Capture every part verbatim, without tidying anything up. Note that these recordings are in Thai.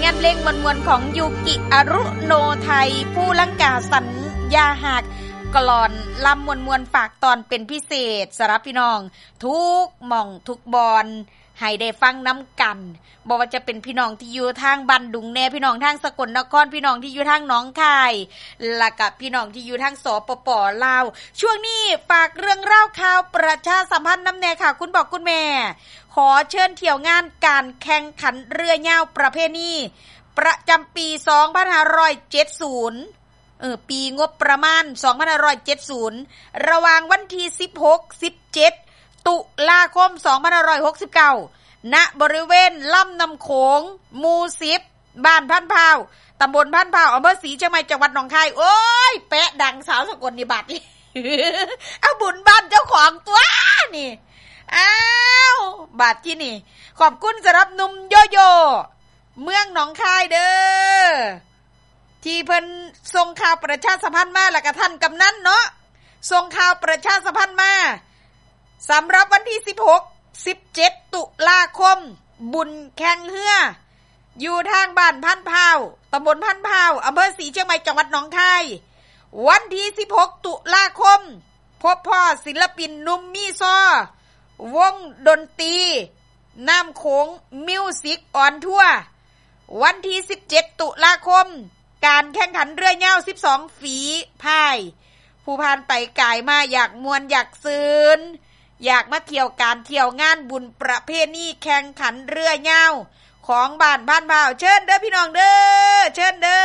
นเพลงมวลๆของยูกิอารุโนไทยผู้ลังกาสัญญาหักกลอนลำมวลๆฝากตอนเป็นพิเศษสำหรับพี่น้องทุกหม่องทุกบอนให้ได้ฟังน้ำกันบ่ว่าจะเป็นพี่น้องที่อยู่ทางบันดุงแน่พี่น้องทางสกลนครพี่น้องที่อยู่ทางหนองคายและกับพี่น้องที่อยู่ทางสปป.ลาวช่วงนี้ฝากเรื่องเล่าข่าวประชาสัมพันธ์น้ำแน่ค่ะคุณบอกคุณแม่ขอเชิญเที่ยวงานการแข่งขันเรือยาวประเพณีประจำปีสองพันห้าร้อยเจ็ดสิบเออปีงบประมาณสองพันห้าร้อยเจ็ดสิบระหว่างวันที่สิบหก สิบเจ็ดตุลาคมสองพันห้าร้อยหกสิบเก้าณบริเวณลำน้ำโขงหมู่สิบบ้านพันพร้าวตำบลพันพร้าวอำเภอศรีเชียงใหม่จังหวัดหนองคายโอ้ยแปะดังสาวสกลนี่บัดนี่เอาบุญบ้านเจ้าของตัวนี่อ้าวบัดที่นี่ขอบคุณสำหรับหนุ่มโยโย่เมืองหนองคายเด้อที่เพิ่นส่งข่าวประชาสัมพันธ์มาแล้วก็ท่านกำนันเนาะส่งข่าวประชาสัมพันธ์มาสำหรับวันที่สิบหก สิบเจ็ดตุลาคมบุญแข่งเรืออยู่ทางบ้านพันพร้าวตำบลพันพร้าวอำเภอศรีเชียงใหม่จังหวัดหนองคายวันที่สิบหกตุลาคมพบพ่อศิลปินหนุ่มมีซอวงดนตรีน้ำโขงมิวสิกออนทัวร์วันที่สิบเจ็ดตุลาคมการแข่งขันเรือยาวสิบสองฝีพายผู้ผ่านไปกายมาอยากมวนอยากซื้นอยากมาเที่ยวการเที่ยวงานบุญประเพณีแข่งขันเรือยาวของบ้านพันพร้าวเชิญเด้อพี่น้องเด้อเชิญเด้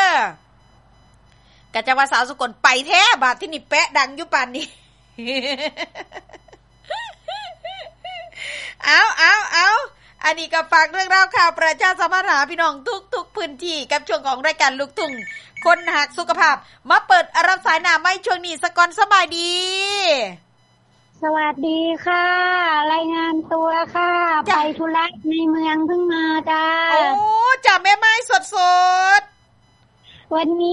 อกะจะว่าสาวสกลไปแท้บาดที่นี่แปะดังอยู่ป่านนี้ เอาเอาเอาอันนี้ก็ฝากเรื่องราวข่าวประชาสัมพันธ์หาพี่น้องทุกๆพื้นที่กับช่วงของรายการลูกทุ่งคนหักสุขภาพมาเปิดรับสายหน้าไม้ช่วงนี้สกอนสบายดีสวัสดีค่ะรายงานตัวค่ะไปธุระในเมืองเพิ่งมาจ้าโอ้จ้าแม่ไม้สดๆวันนี้